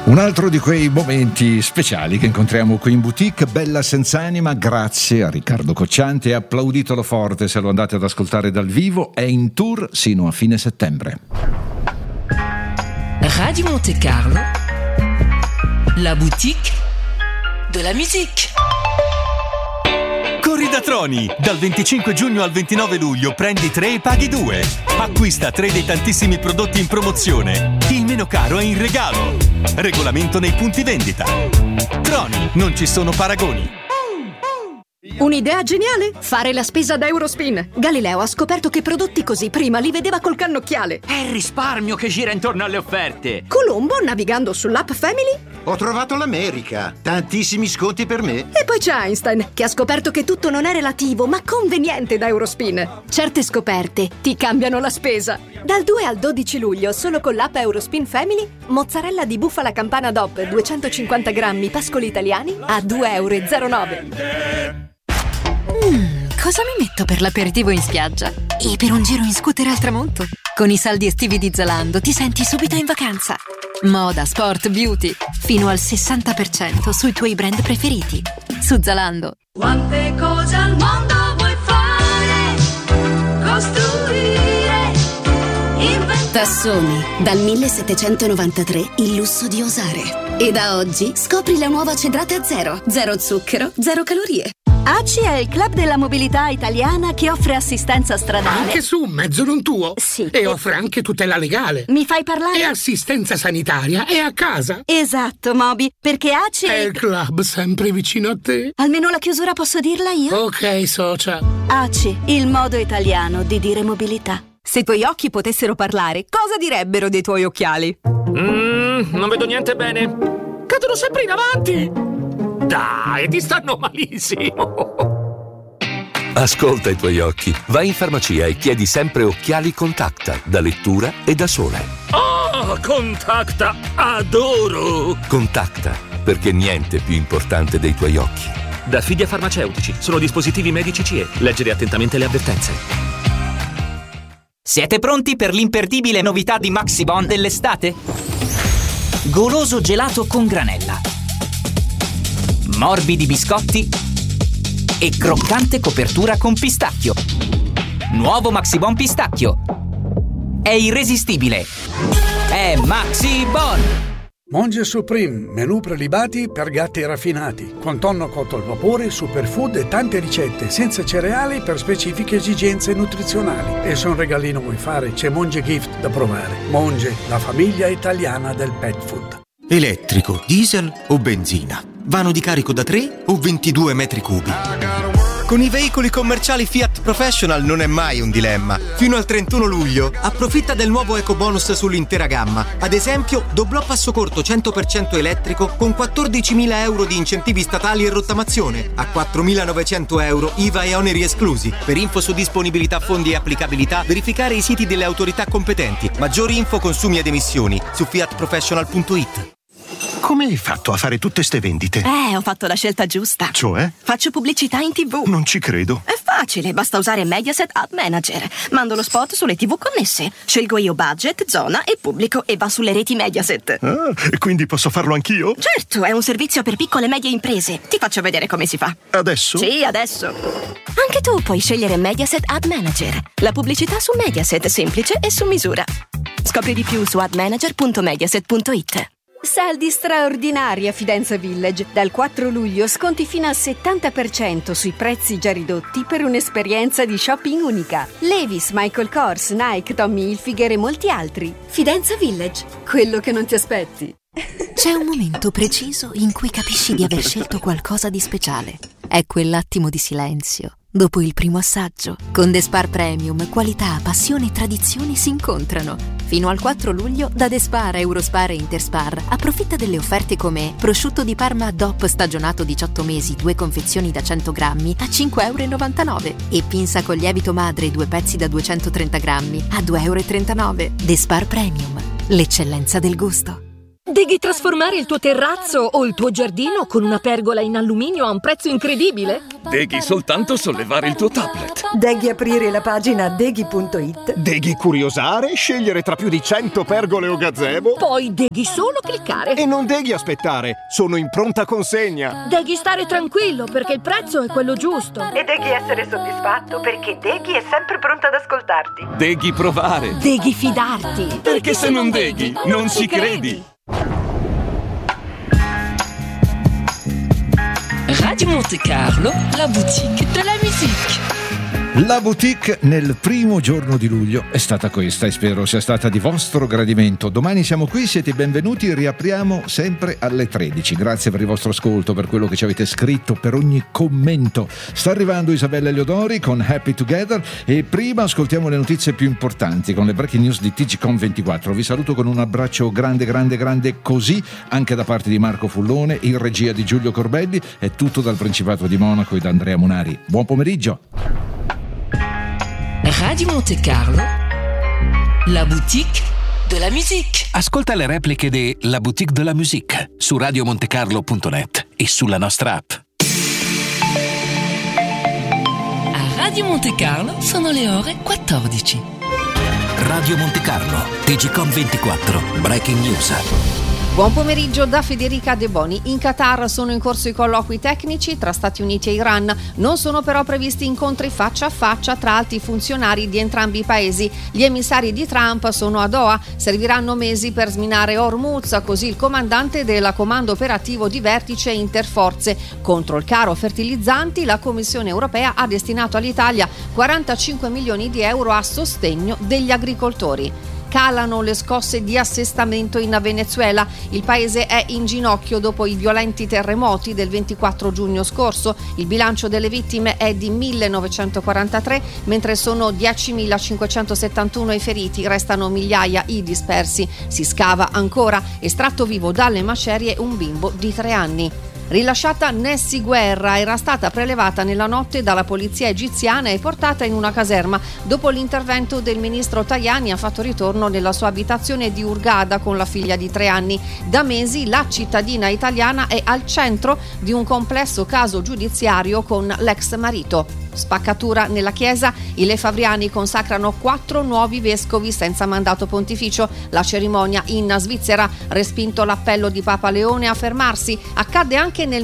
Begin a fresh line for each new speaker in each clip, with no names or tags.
Un altro di quei momenti speciali che incontriamo qui in boutique. Bella Senz'anima, grazie a Riccardo Cocciante, applauditelo forte se lo andate ad ascoltare dal vivo, è in tour sino a fine settembre.
Radio Monte Carlo, la boutique de la musique.
Corri da Troni! Dal 25 giugno al 29 luglio prendi 3 e paghi 2. Acquista 3 dei tantissimi prodotti in promozione. Il meno caro è in regalo. Regolamento nei punti vendita. Troni, non ci sono paragoni.
Un'idea geniale? Fare la spesa da Eurospin. Galileo ha scoperto che prodotti così prima li vedeva col cannocchiale.
È il risparmio che gira intorno alle offerte.
Colombo, navigando sull'app Family,
ho trovato l'America. Tantissimi sconti per me.
e poi c'è Einstein, che ha scoperto che tutto non è relativo, ma conveniente da Eurospin. Certe scoperte ti cambiano la spesa. Dal 2 al 12 luglio, solo con l'app Eurospin Family, mozzarella di bufala campana DOP 250 grammi pascoli italiani a €2,09.
Cosa mi metto per l'aperitivo in spiaggia? E per un giro in scooter al tramonto? Con i saldi estivi di Zalando ti senti subito in vacanza. Moda, sport, beauty, fino al 60% sui tuoi brand preferiti. Su Zalando.
Quante cose al mondo vuoi fare, costruire, inventare.
Tassoni, dal 1793 il lusso di osare. E da oggi scopri la nuova cedrata zero. Zero zucchero, zero calorie.
ACI è il club della mobilità italiana che offre assistenza stradale.
Anche su un mezzo non tuo?
Sì.
E offre anche tutela legale.
Mi fai parlare?
E assistenza sanitaria e a casa.
Esatto, Moby, perché ACI
È il club sempre vicino a te.
Almeno la chiusura posso dirla io?
Ok, socia.
ACI, il modo italiano di dire mobilità.
Se i tuoi occhi potessero parlare, cosa direbbero dei tuoi occhiali?
Non vedo niente bene.
Cadono sempre in avanti. Dai, ti stanno malissimo.
Ascolta i tuoi occhi. Vai in farmacia e chiedi sempre occhiali Contacta, da lettura e da sole.
Oh, Contacta, adoro.
Contacta, perché niente è più importante dei tuoi occhi.
Da Fidia Farmaceutici. Sono dispositivi medici CE. Leggere attentamente le avvertenze.
Siete pronti per l'imperdibile novità di Maxibon dell'estate? Goloso gelato con granella, morbidi biscotti e croccante copertura con pistacchio. Nuovo Maxibon pistacchio. È irresistibile. È Maxibon.
Monge Supreme, menù prelibati per gatti raffinati, con tonno cotto al vapore, superfood e tante ricette, senza cereali per specifiche esigenze nutrizionali. E se un regalino vuoi fare, c'è Monge Gift da provare. Monge, la famiglia italiana del pet food.
Elettrico, diesel o benzina? Vano di carico da 3 o 22 metri cubi? Con i veicoli commerciali Fiat Professional non è mai un dilemma. Fino al 31 luglio approfitta del nuovo ecobonus sull'intera gamma. Ad esempio, doblò passo corto 100% elettrico con 14.000 euro di incentivi statali e rottamazione, a 4.900 euro IVA e oneri esclusi. Per info su disponibilità, fondi e applicabilità, verificare i siti delle autorità competenti. Maggiori info, consumi ed emissioni su fiatprofessional.it.
Come hai fatto a fare tutte ste vendite?
Ho fatto la scelta giusta.
Cioè?
Faccio pubblicità in TV.
Non ci credo.
È facile, basta usare Mediaset Ad Manager. Mando lo spot sulle TV connesse. Scelgo io budget, zona e pubblico e va sulle reti Mediaset.
Ah, quindi posso farlo anch'io?
Certo, è un servizio per piccole e medie imprese. Ti faccio vedere come si fa.
Adesso?
Sì, adesso. Anche tu puoi scegliere Mediaset Ad Manager. La pubblicità su Mediaset, semplice e su misura. Scopri di più su admanager.mediaset.it.
Saldi straordinari a Fidenza Village. Dal 4 luglio sconti fino al 70% sui prezzi già ridotti per un'esperienza di shopping unica. Levi's, Michael Kors, Nike, Tommy Hilfiger e molti altri. Fidenza Village, quello che non ti aspetti.
C'è un momento preciso in cui capisci di aver scelto qualcosa di speciale. È quell'attimo di silenzio dopo il primo assaggio. Con The Spar Premium, qualità, passione e tradizione si incontrano. Fino al 4 luglio da The Spar, Eurospar e Interspar approfitta delle offerte come prosciutto di Parma DOP stagionato 18 mesi, 2 confezioni da 100 grammi a €5,99 e pinza con lievito madre 2 pezzi da 230 grammi a €2,39. The Spar Premium, l'eccellenza del gusto.
Devi trasformare il tuo terrazzo o il tuo giardino con una pergola in alluminio a un prezzo incredibile?
Devi soltanto sollevare il tuo tablet.
Devi aprire la pagina deghi.it.
Devi curiosare, scegliere tra più di 100 pergole o gazebo.
Poi devi solo cliccare.
E non devi aspettare, sono in pronta consegna.
Devi stare tranquillo perché il prezzo è quello giusto.
E devi essere soddisfatto perché Deghi è sempre pronta ad ascoltarti.
Devi provare.
Devi fidarti.
Perché se non Deghi, non ci credi.
Radio Monte Carlo, la boutique de la musique.
La boutique nel primo giorno di luglio è stata questa e spero sia stata di vostro gradimento. Domani siamo qui, siete benvenuti, riapriamo sempre alle 13. Grazie per il vostro ascolto, per quello che ci avete scritto, per ogni commento. Sta arrivando Isabella Eliodori con Happy Together e prima ascoltiamo le notizie più importanti con le breaking news di TGcom24. Vi saluto con un abbraccio grande così anche da parte di Marco Fullone, in regia di Giulio Corbelli. È tutto dal Principato di Monaco e da Andrea Munari. Buon pomeriggio.
Radio Monte Carlo, la boutique de la musique.
Ascolta le repliche di La Boutique de la Musique su radiomontecarlo.net e sulla nostra app.
A Radio Monte Carlo sono le ore 14.
Radio Monte Carlo, TGcom24, Breaking News.
Buon pomeriggio da Federica De Boni. In Qatar sono in corso i colloqui tecnici tra Stati Uniti e Iran. Non sono però previsti incontri faccia a faccia tra alti funzionari di entrambi i paesi. Gli emissari di Trump sono a Doha. Serviranno mesi per sminare Hormuz, così il comandante del comando operativo di vertice interforze. Contro il caro fertilizzanti, la Commissione europea ha destinato all'Italia 45 milioni di euro a sostegno degli agricoltori. Calano le scosse di assestamento in Venezuela. Il paese è in ginocchio dopo i violenti terremoti del 24 giugno scorso. Il bilancio delle vittime è di 1943, mentre sono 10.571 i feriti, restano migliaia i dispersi. Si scava ancora, estratto vivo dalle macerie un bimbo di 3 anni. Rilasciata Nessi Guerra, era stata prelevata nella notte dalla polizia egiziana e portata in una caserma. Dopo l'intervento del ministro Tajani ha fatto ritorno nella sua abitazione di Hurghada con la figlia di 3 anni. Da mesi la cittadina italiana è al centro di un complesso caso giudiziario con l'ex marito. Spaccatura nella Chiesa, i Lefavriani consacrano 4 nuovi vescovi senza mandato pontificio. La cerimonia in Svizzera, respinto l'appello di Papa Leone a fermarsi. Accadde anche nel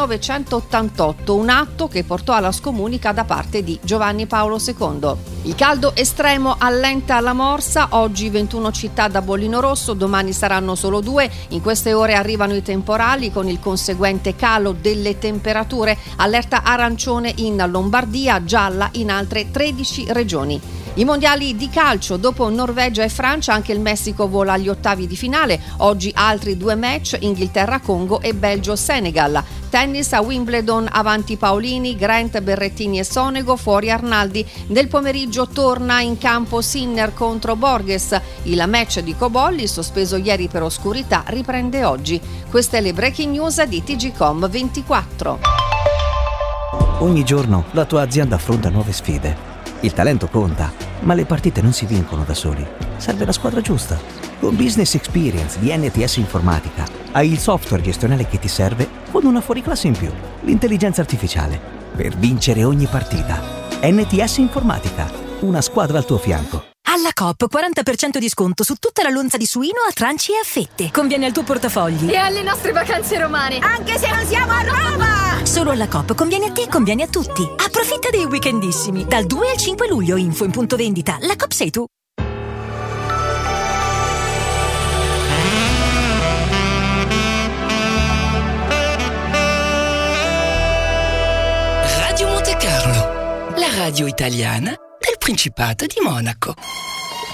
1988, un atto che portò alla scomunica da parte di Giovanni Paolo II. Il caldo estremo allenta la morsa, oggi 21 città da bollino rosso, domani saranno solo 2. In queste ore arrivano i temporali con il conseguente calo delle temperature. Allerta arancione in Lombardia, gialla in altre 13 regioni. I mondiali di calcio, dopo Norvegia e Francia anche il Messico vola agli ottavi di finale. Oggi altri 2 match, Inghilterra-Congo e Belgio-Senegal. Tennis a Wimbledon, avanti Paolini, Grant, Berrettini e Sonego, fuori Arnaldi. Nel pomeriggio torna in campo Sinner contro Borges. Il match di Cobolli, sospeso ieri per oscurità, riprende oggi. Queste le breaking news di TGcom24.
Ogni giorno la tua azienda affronta nuove sfide. Il talento conta, ma le partite non si vincono da soli. Serve la squadra giusta. Con Business Experience di NTS Informatica hai il software gestionale che ti serve con una fuoriclasse in più, l'intelligenza artificiale, per vincere ogni partita. NTS Informatica, una squadra al tuo fianco.
Alla Coop 40% di sconto su tutta la lonza di suino a tranci e a fette. Conviene al tuo portafogli.
E alle nostre vacanze romane, anche se non siamo a Roma!
Solo alla Coop conviene a te e conviene a tutti. Approfitta dei weekendissimi. Dal 2 al 5 luglio, info in punto vendita. La Coop sei tu.
Radio Monte Carlo, la radio italiana del Principato di Monaco.